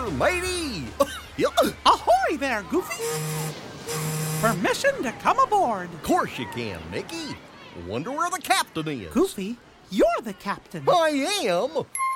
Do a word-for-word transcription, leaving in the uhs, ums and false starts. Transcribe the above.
matey! Ahoy there, Goofy! Permission to come aboard. Of course you can, Mickey. Wonder where the captain is. Goofy, you're the captain. I am?